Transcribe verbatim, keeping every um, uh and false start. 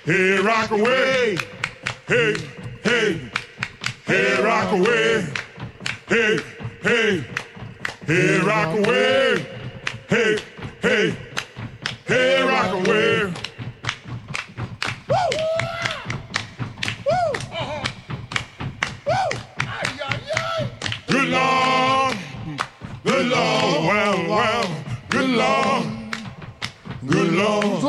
Hey, rock away. Hey, hey, hey, rock away. Hey, hey, hey, rock away. Hey, hey, hey, rock away. Woo! Woo! Uh-huh. Woo! Ay, ay, ay. Good Lord, good Lord, well, well, good Lord, good Lord.